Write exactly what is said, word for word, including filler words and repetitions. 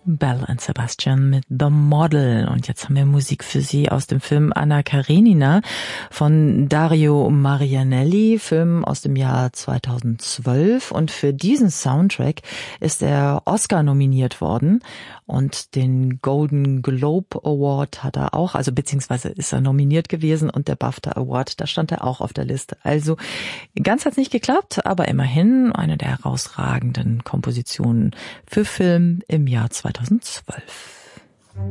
Belle and Sebastian mit The Model. Und jetzt haben wir Musik für Sie aus dem Film Anna Karenina von Dario Marianelli, Film aus dem Jahr zweitausendzwölf. Und für diesen Soundtrack ist er Oscar nominiert worden. Und den Golden Globe Award hat er auch, also beziehungsweise ist er nominiert gewesen, und der BAFTA Award, da stand er auch auf der Liste. Also ganz hat's nicht geklappt, aber immerhin eine der herausragenden Kompositionen für Film im Jahr zweitausendzwölf.